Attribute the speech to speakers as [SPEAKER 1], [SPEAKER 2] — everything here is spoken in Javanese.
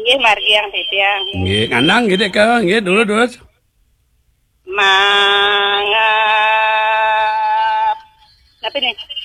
[SPEAKER 1] margi yang titiang.
[SPEAKER 2] Nggih, nganang nggih Dik Ka, nggih dulu.
[SPEAKER 1] Mangap. Tapi nih.